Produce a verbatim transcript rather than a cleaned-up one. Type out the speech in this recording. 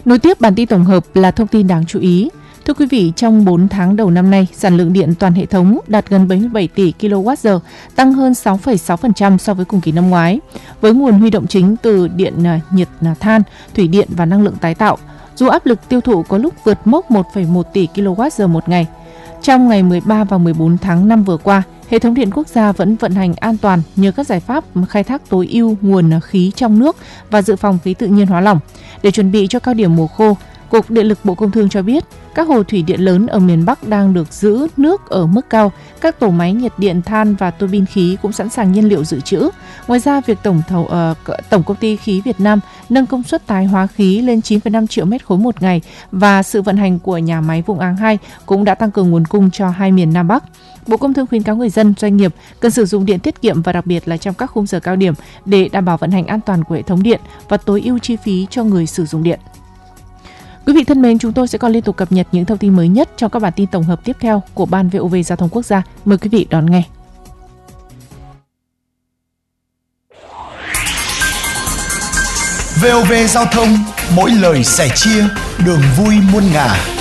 Nối tiếp bản tin tổng hợp là thông tin đáng chú ý. Thưa quý vị, trong bốn tháng đầu năm nay, sản lượng điện toàn hệ thống đạt gần bảy mươi bảy tỷ ki lô oát giờ, tăng hơn sáu phẩy sáu phần trăm so với cùng kỳ năm ngoái. Với nguồn huy động chính từ điện nhiệt than, thủy điện và năng lượng tái tạo, dù áp lực tiêu thụ có lúc vượt mốc một phẩy một tỷ ki lô oát giờ một ngày. Trong ngày mười ba và mười bốn tháng năm vừa qua, hệ thống điện quốc gia vẫn vận hành an toàn nhờ các giải pháp khai thác tối ưu nguồn khí trong nước và dự phòng khí tự nhiên hóa lỏng. Để chuẩn bị cho cao điểm mùa khô, Cục Điện lực Bộ Công Thương cho biết, các hồ thủy điện lớn ở miền Bắc đang được giữ nước ở mức cao, các tổ máy nhiệt điện than và tua bin khí cũng sẵn sàng nhiên liệu dự trữ. Ngoài ra, việc tổng thầu uh, tổng công ty khí Việt Nam nâng công suất tái hóa khí lên chín phẩy năm triệu mét khối một ngày và sự vận hành của nhà máy Vũng Áng hai cũng đã tăng cường nguồn cung cho hai miền Nam Bắc. Bộ Công Thương khuyến cáo người dân, doanh nghiệp cần sử dụng điện tiết kiệm và đặc biệt là trong các khung giờ cao điểm để đảm bảo vận hành an toàn của hệ thống điện và tối ưu chi phí cho người sử dụng điện. Quý vị thân mến, chúng tôi sẽ còn liên tục cập nhật những thông tin mới nhất trong các bản tin tổng hợp tiếp theo của Ban vê o vê Giao thông Quốc gia. Mời quý vị đón nghe. vê o vê Giao thông, mỗi lời sẻ chia, đường vui muôn ngả.